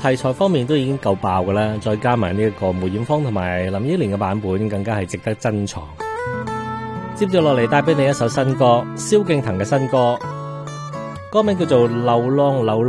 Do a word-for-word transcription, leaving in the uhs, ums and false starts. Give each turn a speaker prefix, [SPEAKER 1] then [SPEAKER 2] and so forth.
[SPEAKER 1] 題材方面都已經夠爆噶啦，再加埋呢一個梅艷芳同埋林憶蓮嘅版本，更加係值得珍藏。接住落嚟帶俾你一首新歌，蕭敬騰嘅新歌，歌名叫做《流浪流浪》。